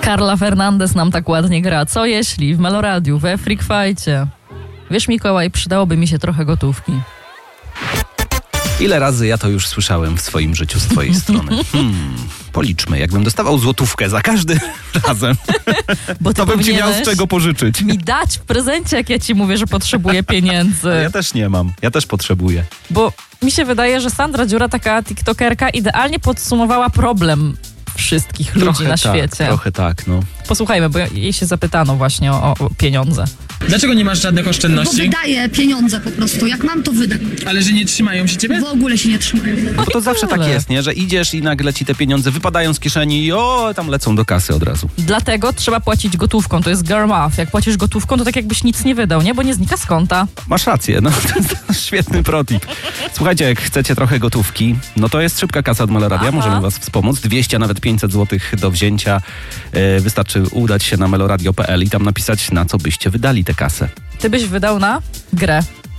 Carla Fernandez nam tak ładnie gra. Co jeśli w Meloradiu, we Freak Fightcie? Wiesz, Mikołaj, przydałoby mi się trochę gotówki. Ile razy ja to już słyszałem w swoim życiu z twojej strony? Policzmy, jakbym dostawał złotówkę za każdy razem, Bo to bym ci miał z czego pożyczyć. Mi dać w prezencie, jak ja ci mówię, że potrzebuję pieniędzy. Ja też nie mam, ja też potrzebuję. Bo mi się wydaje, że Sandra Dziura, taka tiktokerka, idealnie podsumowała problem wszystkich ludzi na świecie. Trochę tak, no. Posłuchajmy, bo jej się zapytano właśnie o pieniądze. Dlaczego nie masz żadnych Bo oszczędności? wydaję pieniądze po prostu. Jak mam, to wydam. Ale że nie trzymają się ciebie? W ogóle się nie trzymają. Bo to zawsze tak jest, nie? Że idziesz i nagle ci te pieniądze wypadają z kieszeni i tam lecą do kasy od razu. Dlatego trzeba płacić gotówką, to jest girl math. Jak płacisz gotówką, to tak jakbyś nic nie wydał, nie? Bo nie znika z konta. Masz rację, no to jest świetny protip. Słuchajcie, jak chcecie trochę gotówki, no to jest szybka kasa od Meloradia, możemy was wspomóc. 200, a nawet 500 zł do wzięcia. Wystarczy udać się na meloradio.pl i tam napisać, na co byście wydali tę kasę. Ty byś wydał na grę.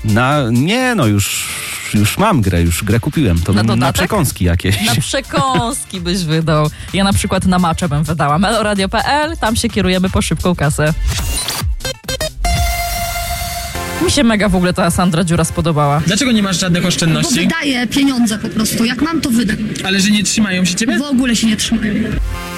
Już mam grę, już grę kupiłem. To na przekąski jakieś. Na przekąski byś wydał. Ja na przykład na macze bym wydała. meloradio.pl, tam się kierujemy po szybką kasę. Mi się mega w ogóle ta Sandra Dziura spodobała. Dlaczego nie masz żadnych Bo oszczędności? wydaję pieniądze po prostu. Jak mam, to wydam. Ale że nie trzymają się ciebie? W ogóle się nie trzymają.